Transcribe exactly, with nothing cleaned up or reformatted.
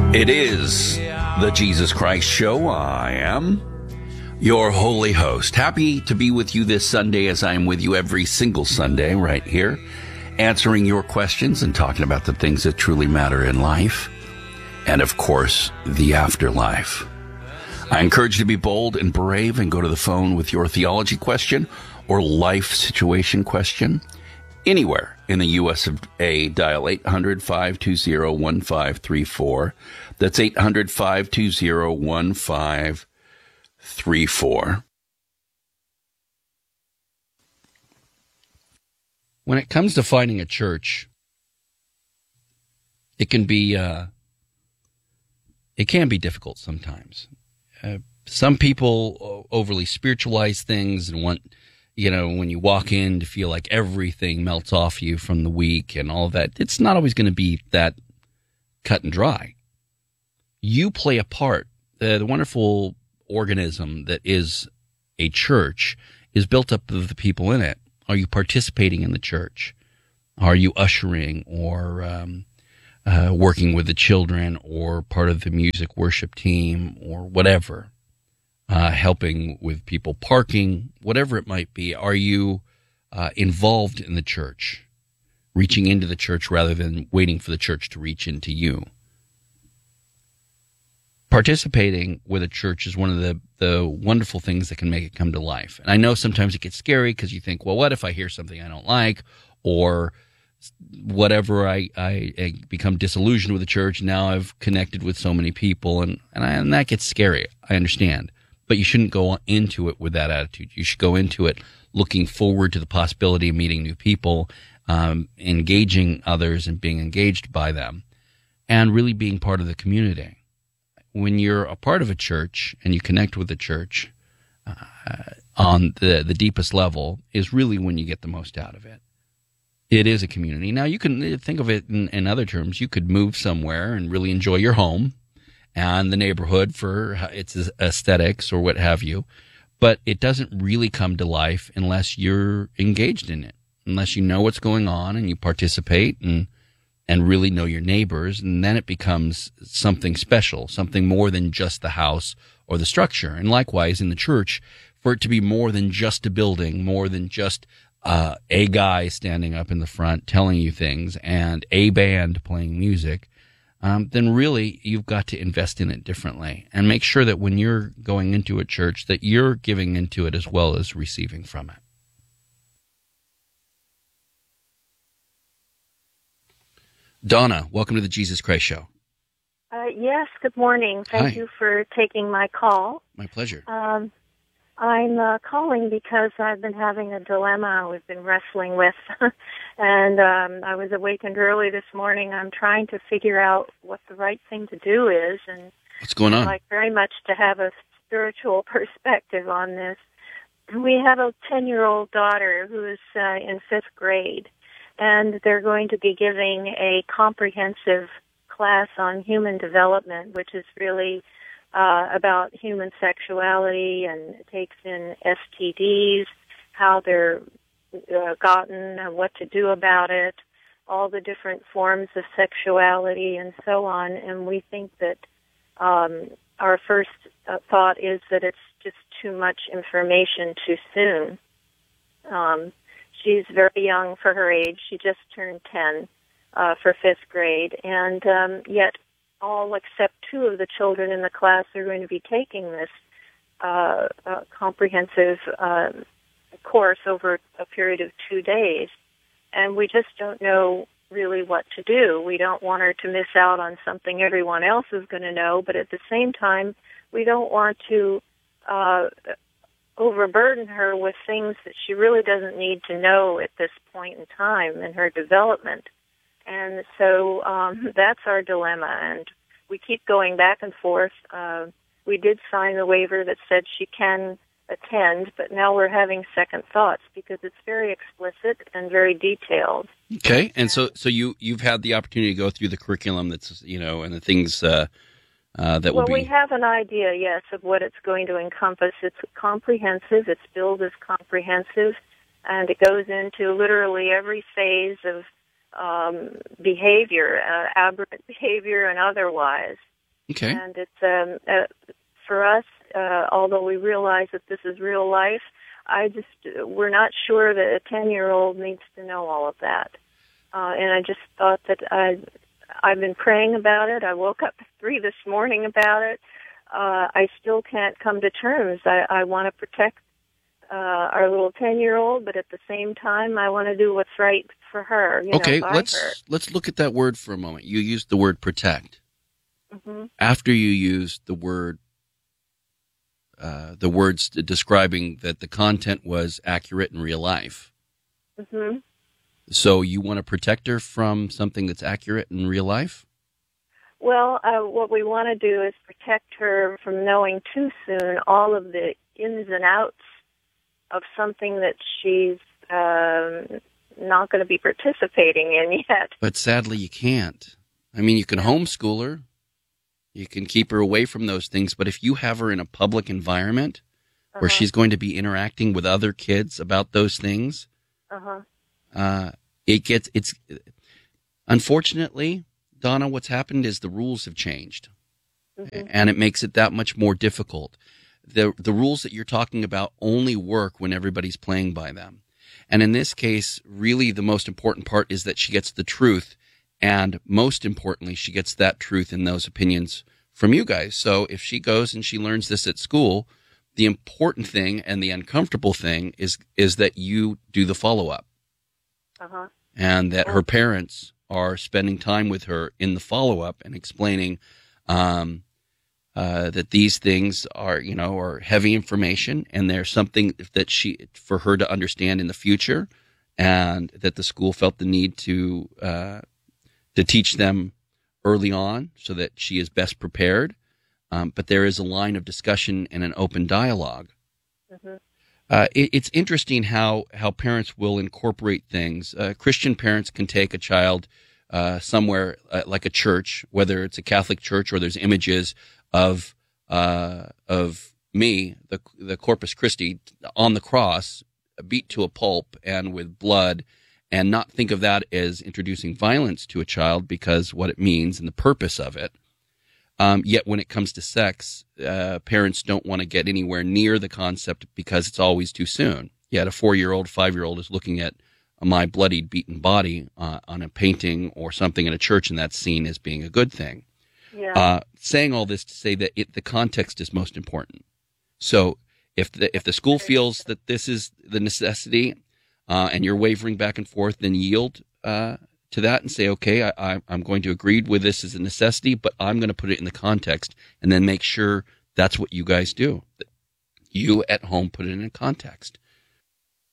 It is the Jesus Christ Show. I am your holy host. Happy to be with you this Sunday, as I am with you every single Sunday right here, answering your questions and talking about the things that truly matter in life, and of course, the afterlife. I encourage you to be bold and brave and go to the phone with your theology question or life situation question. Anywhere in the U S of A, dial eight hundred, five two zero, one five three four. That's eight hundred, five two zero, one five three four. When it comes to finding a church, it can be uh, it can be difficult sometimes. Uh, some people overly spiritualize things and want, you know, when you walk in to feel like everything melts off you from the week and all that. It's not always going to be that cut and dry. You play a part. The, the wonderful organism that is a church is built up of the people in it. Are you participating in the church? Are you ushering or um, uh, working with the children or part of the music worship team or whatever? Uh, helping with people parking, whatever it might be. Are you uh, involved in the church, reaching into the church rather than waiting for the church to reach into you? Participating with a church is one of the, the wonderful things that can make it come to life. And I know sometimes it gets scary because you think, well, what if I hear something I don't like, or whatever, I, I, I become disillusioned with the church. Now I've connected with so many people, and, and, I, and that gets scary. I understand. But you shouldn't go into it with that attitude. You should go into it looking forward to the possibility of meeting new people, um, engaging others and being engaged by them, and really being part of the community. When you're a part of a church and you connect with the church uh, on the, the deepest level is really when you get the most out of it. It is a community. Now, you can think of it in, in other terms. You could move somewhere and really enjoy your home and the neighborhood for its aesthetics or what have you, but it doesn't really come to life unless you're engaged in it, unless you know what's going on and you participate and and really know your neighbors, and then it becomes something special, something more than just the house or the structure. And likewise in the church, for it to be more than just a building, more than just uh, a guy standing up in the front telling you things and a band playing music, Um, then really you've got to invest in it differently and make sure that when you're going into a church that you're giving into it as well as receiving from it. Donna, welcome to the Jesus Christ Show. Uh, yes, good morning. Thank Hi. you for taking my call. My pleasure. Um, I'm uh, calling because I've been having a dilemma we've been wrestling with, and um, I was awakened early this morning. I'm trying to figure out what the right thing to do is, and What's going on? I'd like very much to have a spiritual perspective on this. We have a ten-year-old daughter who is uh, in fifth grade, and they're going to be giving a comprehensive class on human development, which is really Uh, about human sexuality, and it takes in S T Ds, how they're uh, gotten, and what to do about it, all the different forms of sexuality, and so on. And we think that um, our first uh, thought is that it's just too much information too soon. Um, she's very young for her age. She just turned ten uh, for fifth grade, and um, yet all except two of the children in the class are going to be taking this uh, uh, comprehensive uh, course over a period of two days. And we just don't know really what to do. We don't want her to miss out on something everyone else is going to know, but at the same time, we don't want to uh, overburden her with things that she really doesn't need to know at this point in time in her development. And so um, that's our dilemma, and we keep going back and forth. Uh, we did sign the waiver that said she can attend, but now we're having second thoughts because it's very explicit and very detailed. Okay, and so so you you've had the opportunity to go through the curriculum that's, you know, and the things uh, uh, that well, will be. Well, we have an idea, yes, of what it's going to encompass. It's comprehensive. It's billed as comprehensive, and it goes into literally every phase of um, behavior, uh, aberrant behavior and otherwise. Okay. And it's um, uh, for us, uh, although we realize that this is real life, I just we're not sure that a ten-year-old needs to know all of that. Uh, and I just thought that I, I've been praying about it. I woke up at three this morning about it. Uh, I still can't come to terms. I, I want to protect uh, our little ten-year-old, but at the same time, I want to do what's right for her. You okay, know, by let's her. let's look at that word for a moment. You used the word protect. Mm-hmm. After you used the word, uh, the words describing that the content was accurate in real life. Mm-hmm. So you want to protect her from something that's accurate in real life? Well, uh, what we want to do is protect her from knowing too soon all of the ins and outs of something that she's um, not going to be participating in yet. But sadly, you can't. I mean, you can homeschool her. You can keep her away from those things. But if you have her in a public environment Uh-huh. where she's going to be interacting with other kids about those things, Uh-huh. uh, it gets, it's, unfortunately, Donna, what's happened is the rules have changed. Mm-hmm. And it makes it that much more difficult. The the rules that you're talking about only work when everybody's playing by them. And in this case, really the most important part is that she gets the truth. And most importantly, she gets that truth and those opinions from you guys. So if she goes and she learns this at school, the important thing and the uncomfortable thing is is that you do the follow-up. Uh-huh. And that her parents are spending time with her in the follow-up and explaining um, uh, that these things are, you know, are heavy information and there's something that she, for her to understand in the future, and that the school felt the need to uh, to teach them early on so that she is best prepared. Um, but there is a line of discussion and an open dialogue. Mm-hmm. Uh, it, it's interesting how, how parents will incorporate things. Uh, Christian parents can take a child uh, somewhere uh, like a church, whether it's a Catholic church or there's images of uh, of me, the the Corpus Christi, on the cross, beat to a pulp and with blood, and not think of that as introducing violence to a child because what it means and the purpose of it. Um, yet when it comes to sex, uh, parents don't want to get anywhere near the concept because it's always too soon. Yet a four-year-old, five-year-old is looking at my bloodied, beaten body uh, on a painting or something in a church, and that's seen as being a good thing. Yeah. Uh, saying all this to say that it, the context is most important. So if the if the school feels that this is the necessity uh, and you're wavering back and forth, then yield uh, to that and say, okay, I, I, I'm going to agree with this as a necessity, but I'm going to put it in the context, and then make sure that's what you guys do. You at home put it in a context.